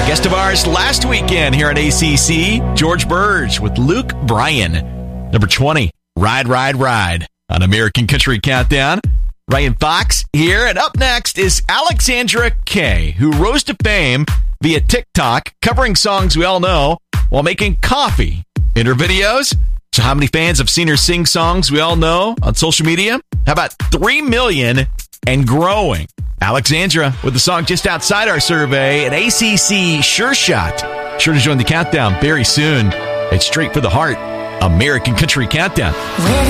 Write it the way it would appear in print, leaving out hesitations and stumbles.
Guest of ours last weekend here at ACC, George Burge with Luke Bryan. Number 20, Ride, Ride, Ride on American Country Countdown. Ryan Fox here, and up next is Alexandra Kay, who rose to fame via TikTok, covering songs we all know while making coffee in her videos. So how many fans have seen her sing songs we all know on social media? How about 3 million and growing? Alexandra with the song just outside our survey, an ACC Sure Shot. Sure to join the countdown very soon. It's Straight for the Heart, American Country Countdown. When